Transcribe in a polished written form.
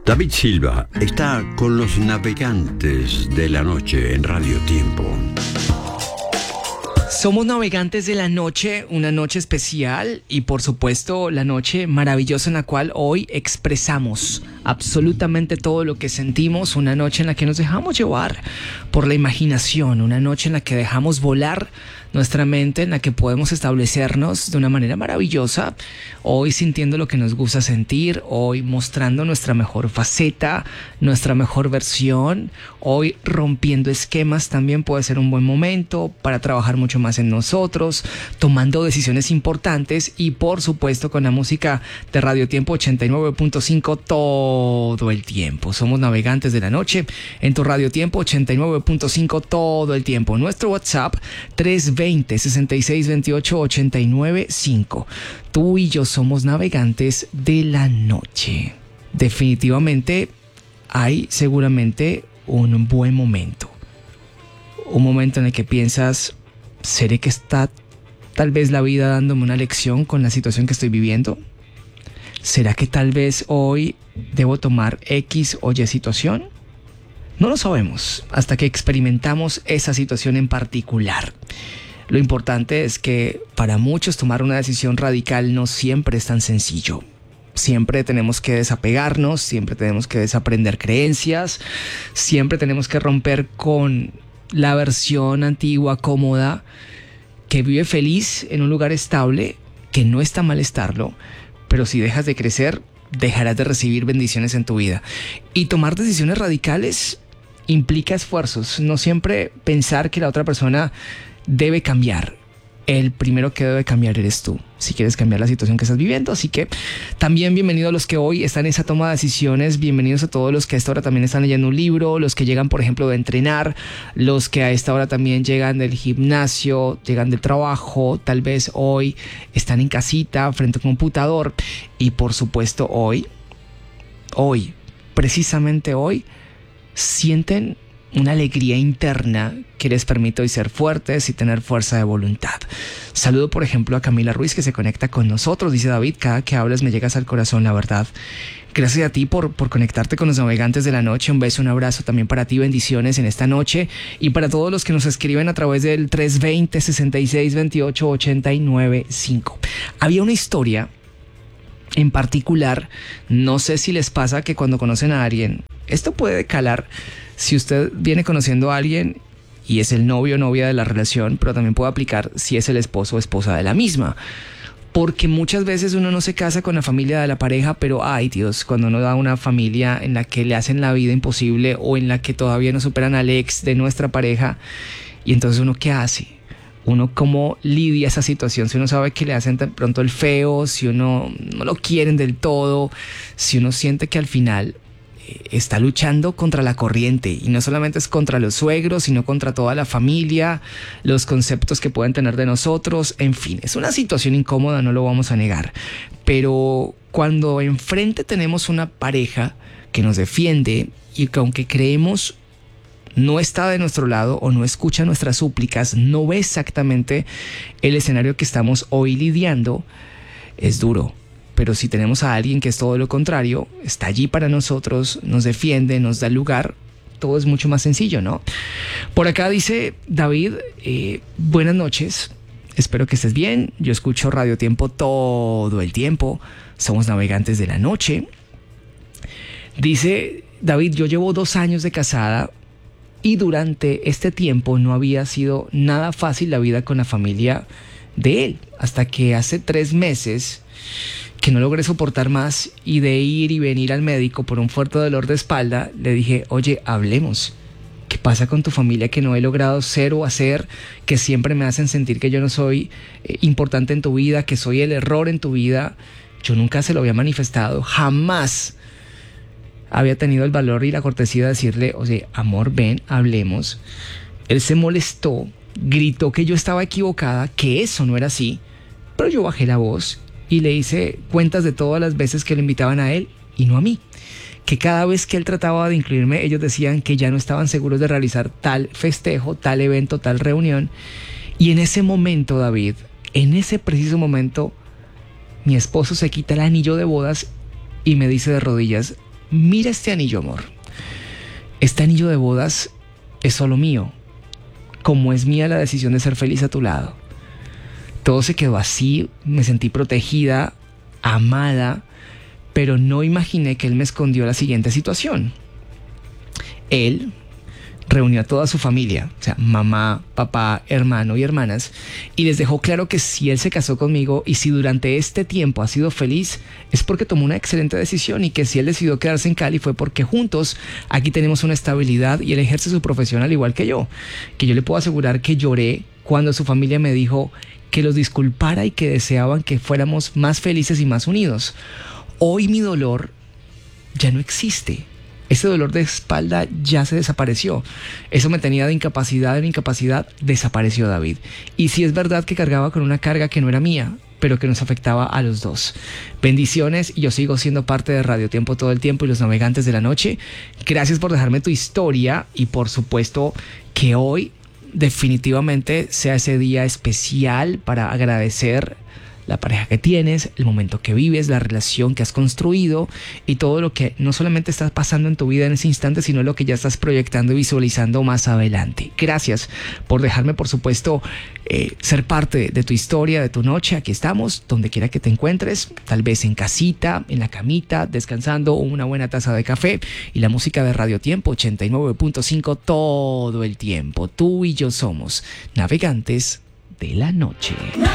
David Silva está con los navegantes de la noche en Radio Tiempo. Somos navegantes de la noche, una noche especial y por supuesto la noche maravillosa en la cual hoy expresamos absolutamente todo lo que sentimos, una noche en la que nos dejamos llevar por la imaginación, una noche en la que dejamos volar nuestra mente, en la que podemos establecernos de una manera maravillosa, hoy sintiendo lo que nos gusta sentir, hoy mostrando nuestra mejor faceta, nuestra mejor versión, hoy rompiendo esquemas también puede ser un buen momento para trabajar mucho más en nosotros, tomando decisiones importantes y por supuesto con la música de Radio Tiempo 89.5 todo el tiempo. Somos navegantes de la noche en tu Radio Tiempo 89.5 todo el tiempo. Nuestro WhatsApp 320-6628-895. Tú y yo somos navegantes de la noche. Definitivamente hay seguramente un buen momento. Un momento en el que piensas, ¿seré que está tal vez la vida dándome una lección con la situación que estoy viviendo? ¿Será que tal vez hoy debo tomar X o Y situación? No lo sabemos hasta que experimentamos esa situación en particular. Lo importante es que para muchos tomar una decisión radical no siempre es tan sencillo. Siempre tenemos que desapegarnos, siempre tenemos que desaprender creencias, siempre tenemos que romper con la versión antigua, cómoda, que vive feliz en un lugar estable, que no está mal estarlo, pero si dejas de crecer, dejarás de recibir bendiciones en tu vida. Y tomar decisiones radicales implica esfuerzos, no siempre pensar que la otra persona debe cambiar. El primero que debe cambiar eres tú, si quieres cambiar la situación que estás viviendo. Así que también bienvenidos a los que hoy están en esa toma de decisiones, bienvenidos a todos los que a esta hora también están leyendo un libro, los que llegan por ejemplo de entrenar, los que a esta hora también llegan del gimnasio, llegan del trabajo, tal vez hoy están en casita frente al computador y por supuesto hoy, precisamente hoy, sienten una alegría interna que les permite hoy ser fuertes y tener fuerza de voluntad. Saludo por ejemplo a Camila Ruiz que se conecta con nosotros. Dice David, cada que hablas me llegas al corazón, la verdad. Gracias a ti por conectarte con los navegantes de la noche. Un beso, un abrazo también para ti, bendiciones en esta noche. Y para todos los que nos escriben a través del 320-6628-895. Había una historia en particular, no sé si les pasa que cuando conocen a alguien, esto puede calar si usted viene conociendo a alguien y es el novio o novia de la relación, pero también puede aplicar si es el esposo o esposa de la misma. Porque muchas veces uno no se casa con la familia de la pareja, pero ay Dios, cuando uno da una familia en la que le hacen la vida imposible o en la que todavía no superan al ex de nuestra pareja, y entonces uno ¿qué hace? Uno cómo lidia esa situación, si uno sabe que le hacen de pronto el feo, si uno no lo quieren del todo, si uno siente que al final está luchando contra la corriente y no solamente es contra los suegros, sino contra toda la familia, los conceptos que pueden tener de nosotros, en fin, es una situación incómoda, no lo vamos a negar, pero cuando enfrente tenemos una pareja que nos defiende y que aunque creemos no está de nuestro lado o no escucha nuestras súplicas, no ve exactamente el escenario que estamos hoy lidiando, es duro. Pero si tenemos a alguien que es todo lo contrario, está allí para nosotros, nos defiende, nos da lugar, todo es mucho más sencillo, ¿no? Por acá dice David, buenas noches, espero que estés bien, yo escucho Radio Tiempo todo el tiempo, somos navegantes de la noche. Dice David, yo llevo 2 años de casada y durante este tiempo no había sido nada fácil la vida con la familia de él, hasta que hace 3 meses que no logré soportar más y de ir y venir al médico por un fuerte dolor de espalda, le dije, oye, hablemos. ¿Qué pasa con tu familia que no he logrado ser o hacer, que siempre me hacen sentir que yo no soy importante en tu vida, que soy el error en tu vida? Yo nunca se lo había manifestado, jamás había tenido el valor y la cortesía de decirle, oye, amor, ven, hablemos. Él se molestó, gritó que yo estaba equivocada, que eso no era así, pero yo bajé la voz y le hice cuentas de todas las veces que le invitaban a él y no a mí. Que cada vez que él trataba de incluirme, ellos decían que ya no estaban seguros de realizar tal festejo, tal evento, tal reunión. Y en ese momento, David, en ese preciso momento, mi esposo se quita el anillo de bodas y me dice de rodillas, mira este anillo, amor. Este anillo de bodas es solo mío, como es mía la decisión de ser feliz a tu lado. Todo se quedó así, me sentí protegida, amada, pero no imaginé que él me escondió la siguiente situación. Él reunió a toda su familia, o sea, mamá, papá, hermano y hermanas, y les dejó claro que si él se casó conmigo y si durante este tiempo ha sido feliz, es porque tomó una excelente decisión, y que si él decidió quedarse en Cali fue porque juntos aquí tenemos una estabilidad y él ejerce su profesión al igual que yo le puedo asegurar que lloré cuando su familia me dijo que los disculpara y que deseaban que fuéramos más felices y más unidos. Hoy mi dolor ya no existe. Ese dolor de espalda ya se desapareció. Eso me tenía de incapacidad, desapareció, David. Y sí es verdad que cargaba con una carga que no era mía, pero que nos afectaba a los dos. Bendiciones, y yo sigo siendo parte de Radio Tiempo todo el tiempo y los navegantes de la noche. Gracias por dejarme tu historia, y por supuesto que hoy definitivamente sea ese día especial para agradecer la pareja que tienes, el momento que vives, la relación que has construido y todo lo que no solamente estás pasando en tu vida en ese instante, sino lo que ya estás proyectando y visualizando más adelante. Gracias por dejarme, por supuesto, ser parte de tu historia, de tu noche. Aquí estamos, donde quiera que te encuentres, tal vez en casita, en la camita, descansando, o una buena taza de café, y la música de Radio Tiempo 89.5 todo el tiempo. Tú y yo somos navegantes de la noche.